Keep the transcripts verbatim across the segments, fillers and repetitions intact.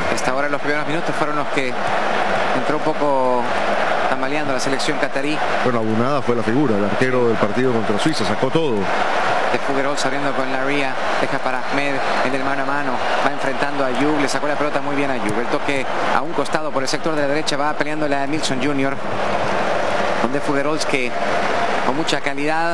Hasta ahora los primeros minutos fueron los que entró un poco tambaleando la selección catarí. Bueno, Abunada fue la figura, el arquero del partido contra Suiza, sacó todo. De Figueroa saliendo con Laria, deja para Ahmed en el mano a mano, va enfrentando a Ayub, le sacó la pelota muy bien a Ayub. El toque a un costado por el sector de la derecha, va peleando la Milson junior Con De Figueroa, que con mucha calidad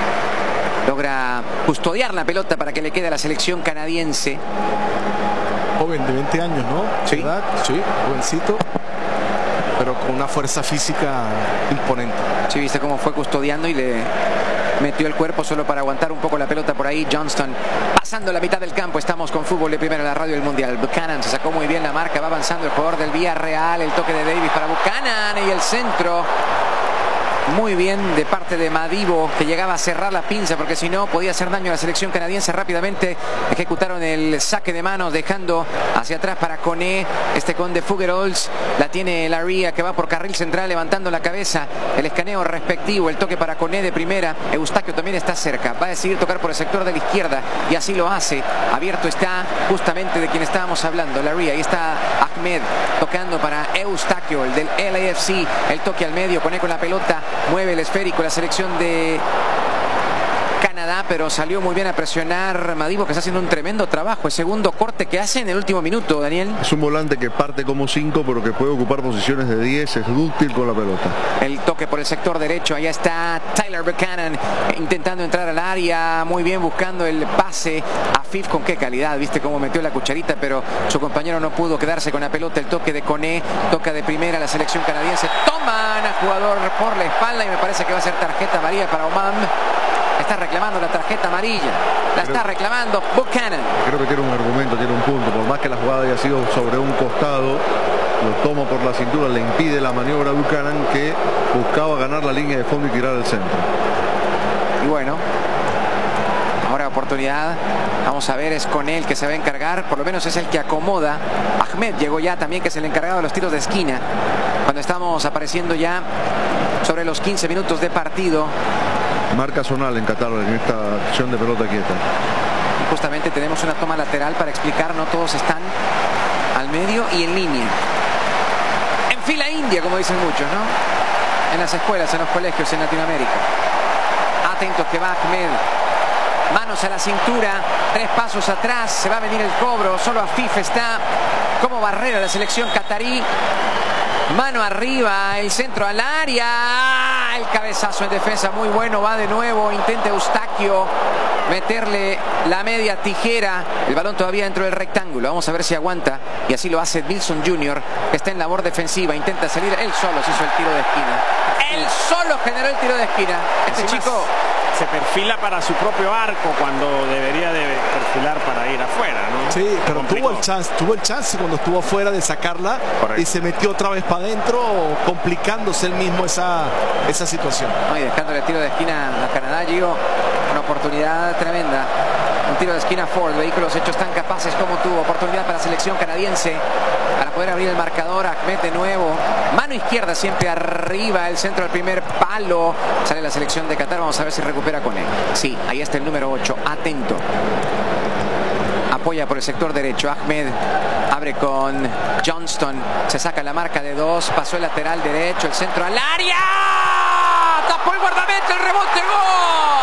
logra custodiar la pelota para que le quede a la selección canadiense. Joven de veinte años, ¿no? Sí. ¿Verdad? Sí, jovencito, pero con una fuerza física imponente. Sí, viste cómo fue custodiando y le metió el cuerpo solo para aguantar un poco la pelota por ahí. Johnston pasando la mitad del campo. Estamos con Fútbol de Primera, la radio del Mundial. Buchanan se sacó muy bien la marca, va avanzando el jugador del Villarreal. El toque de Davis para Buchanan y el centro. Muy bien de parte de Madibo, que llegaba a cerrar la pinza porque si no podía hacer daño a la selección canadiense. Rápidamente ejecutaron el saque de manos, dejando hacia atrás para Koné. Este con De Figueroa, la tiene Laria, que va por carril central levantando la cabeza. El escaneo respectivo, el toque para Koné de primera. Eustaquio también está cerca, va a decidir tocar por el sector de la izquierda y así lo hace. Abierto está justamente de quien estábamos hablando, Laria. Ahí está Ahmed tocando para Eustaquio, el del L A F C. El toque al medio, Koné con la pelota. Mueve el esférico la selección de Canadá, pero salió muy bien a presionar Madibo, que está haciendo un tremendo trabajo. El segundo corte que hace en el último minuto, Daniel. Es un volante que parte como cinco, pero que puede ocupar posiciones de diez, es dúctil con la pelota. El toque por el sector derecho, allá está Tyler Buchanan intentando entrar al área, muy bien buscando el pase a Fif. Con qué calidad, viste cómo metió la cucharita, pero su compañero no pudo quedarse con la pelota. El toque de Koné, toca de primera la selección canadiense. Toman a jugador por la espalda y me parece que va a ser tarjeta amarilla para Oman. Está reclamando la tarjeta amarilla, la está reclamando Buchanan. Creo que tiene un argumento, tiene un punto. Por más que la jugada haya sido sobre un costado, lo toma por la cintura, le impide la maniobra a Buchanan, que buscaba ganar la línea de fondo y tirar al centro. Y bueno, ahora oportunidad, vamos a ver, es con él que se va a encargar, por lo menos es el que acomoda. Ahmed llegó ya también, que es el encargado de los tiros de esquina, cuando estamos apareciendo ya sobre los quince minutos de partido. Marca zonal en Qatar en esta acción de pelota quieta. Y justamente tenemos una toma lateral para explicar, no todos están al medio y en línea. En fila india, como dicen muchos, ¿no? En las escuelas, en los colegios, en Latinoamérica. Atentos que va Ahmed. Manos a la cintura, tres pasos atrás, se va a venir el cobro, solo Afif está como barrera la selección catarí. Mano arriba, el centro al área, el cabezazo en defensa muy bueno, va de nuevo, intenta Eustaquio meterle la media tijera, el balón todavía dentro del rectángulo, vamos a ver si aguanta, y así lo hace Milson junior, que está en labor defensiva, intenta salir, él solo se hizo el tiro de esquina, él solo generó el tiro de esquina, este Encima chico se perfila para su propio arco cuando debería de perfilar para ir afuera, ¿no? Sí, pero Complicó. tuvo el chance, tuvo el chance cuando estuvo afuera de sacarla. Correcto. Y se metió otra vez para adentro, complicándose él mismo esa, esa situación. No, y dejándole el tiro de esquina a Canadá, Gio, una oportunidad tremenda. Un tiro de esquina Ford, vehículos hechos tan capaces como tuvo. Oportunidad para la selección canadiense para poder abrir el marcador. Ahmed de nuevo, mano izquierda siempre arriba, el centro del primer palo. Sale la selección de Qatar, vamos a ver si recupera con él. Sí, ahí está el número ocho, atento. Apoya por el sector derecho, Ahmed abre con Johnston, se saca la marca de dos, pasó el lateral derecho, el centro al área, tapó el guardameta, el rebote, gol.